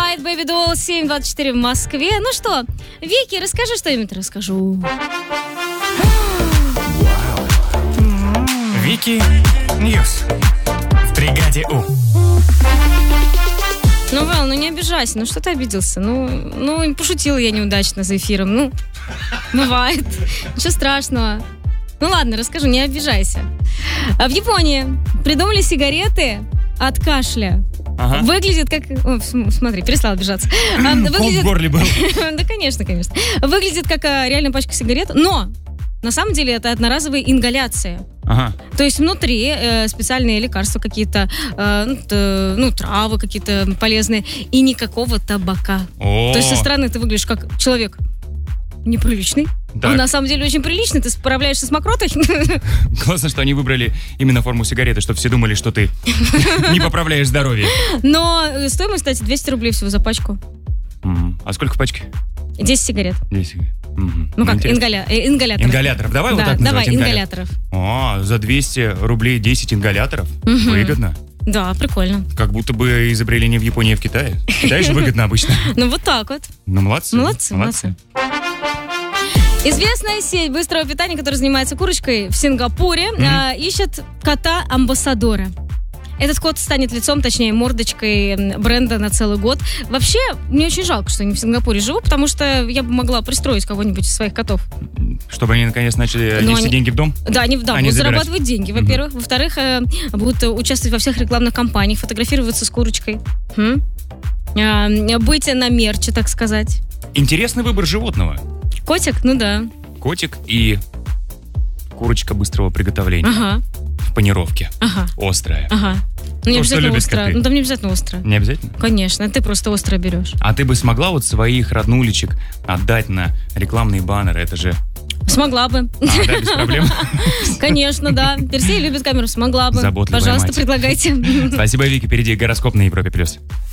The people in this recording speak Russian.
White Baby Doll, 7:24 в Москве. Ну что, Вики, расскажи что-нибудь. Расскажу. Вики Ньюс в бригаде У. Ну, Вэл, ну не обижайся, ну что ты обиделся? Ну, пошутила я неудачно за эфиром, ну, бывает, ничего страшного. Ну ладно, расскажу, не обижайся. В Японии придумали сигареты от кашля. Ага. Выглядит как... О, смотри, перестала обижаться. Ком в горле был. Да, конечно. Выглядит как реально пачка сигарет, но на самом деле это одноразовая ингаляция. Ага. То есть внутри специальные лекарства какие-то, травы какие-то полезные, и никакого табака. О. То есть со стороны ты выглядишь как человек неприличный, Так. а на самом деле очень приличный, ты справляешься с мокротой. Классно, что они выбрали именно форму сигареты, чтобы все думали, что ты не поправляешь здоровье. Но стоимость, кстати, 200 рублей всего за пачку. А сколько в пачке? 10 сигарет. 10 сигарет. Ну как, Интересно. ингаляторов. Ингаляторов. Давай вот Да, так называть. давай, ингаляторов. О, за 200 рублей 10 ингаляторов? Выгодно. Да, прикольно. Как будто бы изобрели не в Японии, а в Китае. В Китае же выгодно обычно. Ну вот так вот. Ну, молодцы. Молодцы. Известная сеть быстрого питания, которая занимается курочкой в Сингапуре, ищет кота-амбассадора. Этот кот станет лицом, точнее, мордочкой бренда на целый год. Вообще, мне очень жалко, что я не в Сингапуре живу, потому что я бы могла пристроить кого-нибудь из своих котов. Чтобы они, наконец, начали нести деньги в дом? Да, они будут зарабатывать деньги, во-первых. Во-вторых, будут участвовать во всех рекламных кампаниях, фотографироваться с курочкой. Быть на мерче, так сказать. Интересный выбор животного. Котик? Ну да. Котик и курочка быстрого приготовления. Ага. В панировке. Ага. Острая. Ага. Ну, не То, что обязательно любят остро. коты. Ну, там не обязательно остро. Не обязательно? Конечно, ты просто остро берешь. А ты бы смогла вот своих роднулечек отдать на рекламные баннеры? Это же... Смогла бы. Да, без проблем. Конечно, да. Персей любит камеру, смогла бы. Заботливая Пожалуйста, мать. предлагайте. Спасибо, Вики. Впереди гороскоп на Европе+.